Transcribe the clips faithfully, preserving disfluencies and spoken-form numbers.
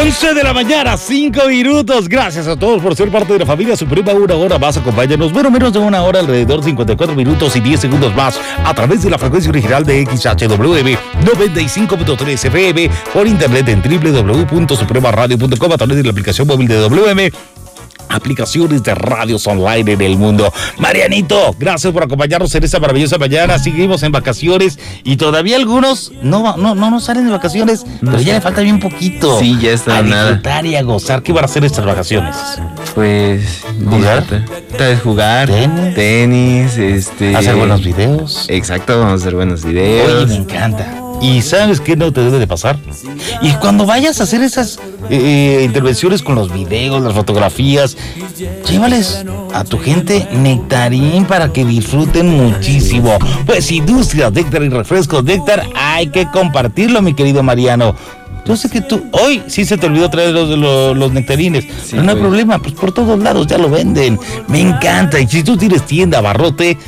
once de la mañana, cinco minutos. Gracias a todos por ser parte de la familia Suprema. Una hora más, acompáñanos. Bueno, menos de una hora, alrededor de cincuenta y cuatro minutos y diez segundos más, a través de la frecuencia original de X H W M noventa y cinco punto tres F M, por internet en doble u doble u doble u punto suprema radio punto com, a través de la aplicación móvil de W M. Aplicaciones de radios online en el mundo. Marianito, gracias por acompañarnos en esta maravillosa mañana. Seguimos en vacaciones y todavía algunos no no no, no salen de vacaciones, no, pero ya le falta bien poquito. Sí, ya está. A nada. disfrutar y a gozar. ¿Qué van a hacer estas vacaciones? Pues ¿Jugar? Tal vez jugar, ¿Tenis? tenis, este... Hacer buenos videos. Exacto, vamos a hacer buenos videos. Oye, me encanta. ¿Y sabes qué no te debe de pasar? Y cuando vayas a hacer esas eh, intervenciones con los videos, las fotografías, llévales a tu gente nectarín para que disfruten muchísimo. Pues Industrias Néctar y Refrescos Néctar, hay que compartirlo, mi querido Mariano. Yo sé que tú, hoy sí se te olvidó traer los, los, los nectarines, sí, pero no hay pues. problema, pues por todos lados ya lo venden. Me encanta. Y si tú tienes tienda, abarrote,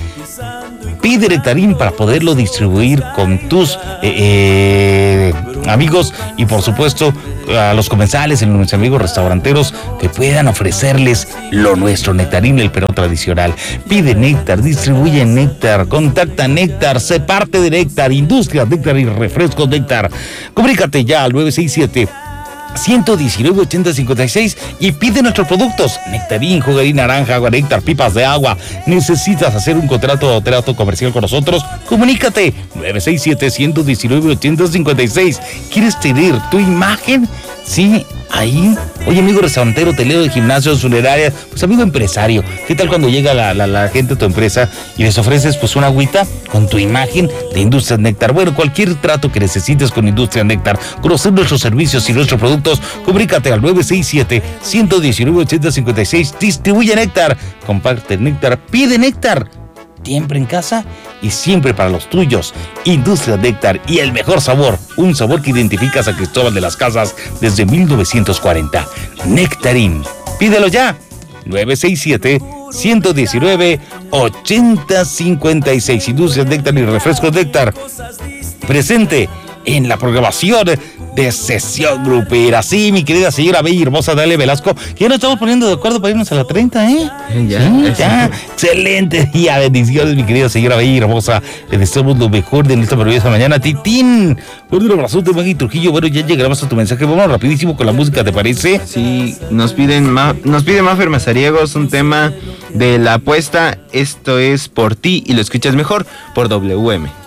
pide nectarín para poderlo distribuir con tus eh, eh, amigos y por supuesto a los comensales, a nuestros amigos restauranteros que puedan ofrecerles lo nuestro, nectarín, el perón tradicional. Pide néctar, distribuye néctar, contacta néctar, sé parte de Néctar, Industrias Néctar y Refrescos Néctar. Comunícate ya al nueve seis siete, uno uno nueve, ocho cero cinco seis y pide nuestros productos: nectarín, jugarín, naranja, agua néctar, pipas de agua. ¿Necesitas hacer un contrato o trato comercial con nosotros? Comunícate nueve seis siete, uno uno nueve, ocho cero cinco seis. ¿Quieres tener tu imagen? Sí, ahí. Oye, amigo restaurantero, telero de gimnasios, funerarias, pues amigo empresario, ¿qué tal cuando llega la, la, la gente de tu empresa y les ofreces pues una agüita con tu imagen de Industrias Néctar? Bueno, cualquier trato que necesites con Industrias Néctar, conocer nuestros servicios y nuestros productos, comunícate al nueve seis siete, uno uno nueve, ocho cero cinco seis. Distribuye néctar, comparte néctar, pide néctar. Siempre en casa y siempre para los tuyos. Industrias Néctar y el mejor sabor, un sabor que identifica a San Cristóbal de las Casas desde mil novecientos cuarenta. Nectarín, pídelo ya. nueve seis siete, uno uno nueve, ocho cero cinco seis. Industrias Néctar y Refrescos Néctar, presente en la programación de Sesión Grupera. Sí, mi querida señora bella y hermosa Dalia Velasco, que ya nos estamos poniendo de acuerdo para irnos a la treinta, ¿eh? Ya, sí, ya. Excelente día, bendiciones, mi querida señora bella y hermosa. Le deseamos lo mejor de esta maravillosa mañana. Titín, un abrazote, Maggie Trujillo. Bueno, ya llegaremos a tu mensaje. Vamos rapidísimo con la música, ¿te parece? Sí, nos piden ma, nos pide Mafer Mazariegos un tema de La Apuesta. Esto es Por Ti y lo escuchas mejor por W M.